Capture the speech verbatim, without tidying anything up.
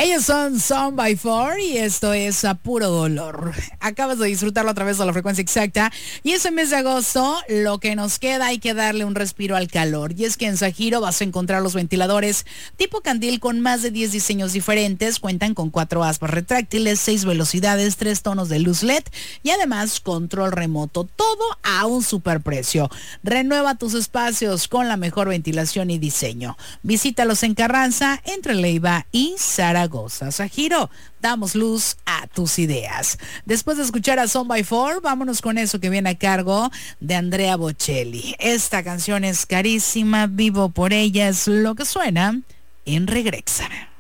Ellos son Sound by Four y esto es A Puro Dolor. Acabas de disfrutarlo a través de la frecuencia exacta. Y ese mes de agosto, lo que nos queda, hay que darle un respiro al calor. Y es que en Sajiro vas a encontrar los ventiladores tipo candil con más de diez diseños diferentes. Cuentan con cuatro aspas retráctiles, seis velocidades, tres tonos de luz L E D y además control remoto. Todo a un superprecio. Renueva tus espacios con la mejor ventilación y diseño. Visítalos en Carranza, entre Leiva y Zaragoza. Sajiro, damos luz a tus ideas. Después de escuchar a Sound by Four, vámonos con eso que viene a cargo de Andrea Bocelli. Esta canción es carísima, vivo por ella, es lo que suena en Regrexame.